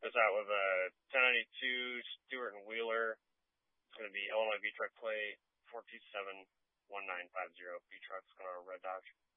us out with a 1092 Stewart and Wheeler. It's going to be Illinois V-Truck plate 4271950. V-Truck's going to Red Dodge.